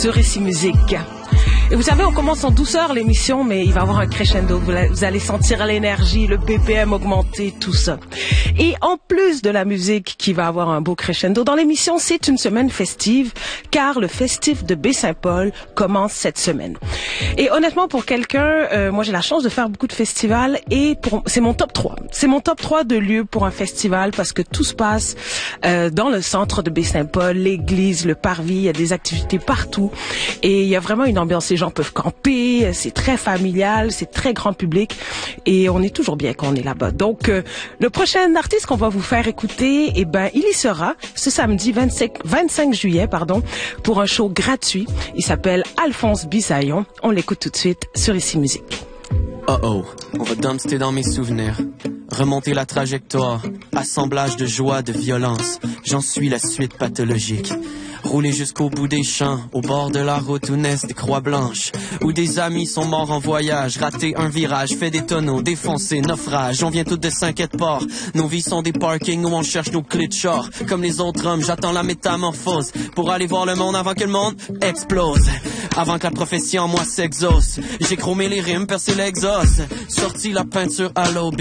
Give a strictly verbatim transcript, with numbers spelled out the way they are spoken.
sur Ici Musique. Et vous savez, on commence en douceur l'émission, mais il va y avoir un crescendo. Vous allez sentir l'énergie, le B P M augmenter, tout ça. Et en plus de la musique qui va avoir un beau crescendo dans l'émission, c'est une semaine festive, car le festif de Baie-Saint-Paul commence cette semaine. Et honnêtement, pour quelqu'un, euh, moi j'ai la chance de faire beaucoup de festivals et pour, c'est mon top trois. C'est mon top trois de lieux pour un festival parce que tout se passe euh, dans le centre de Baie-Saint-Paul, l'église, le parvis, il y a des activités partout et il y a vraiment une ambiance. Les gens peuvent camper, c'est très familial, c'est très grand public et on est toujours bien quand on est là-bas. Donc, euh, le prochain artiste qu'on va vous faire écouter, eh ben, il y sera ce samedi vingt-cinq, vingt-cinq juillet, pardon, pour un show gratuit. Il s'appelle Alphonse Bisaillon. On l'écoute tout de suite sur Ici Musique. Oh oh, on va dumpster dans mes souvenirs. Remonter la trajectoire, assemblage de joie, de violence. J'en suis la suite pathologique. Rouler jusqu'au bout des champs, au bord de la route où naissent des croix blanches, où des amis sont morts en voyage, rater un virage, fait des tonneaux, défoncer, naufrage. On vient tous de Cinq-Ports, nos vies sont des parkings où on cherche nos clés de char. Comme les autres hommes, j'attends la métamorphose pour aller voir le monde avant que le monde explose. Avant que la prophétie en moi s'exauce, j'ai chromé les rimes, percé l'exhaust, sorti la peinture à l'O B,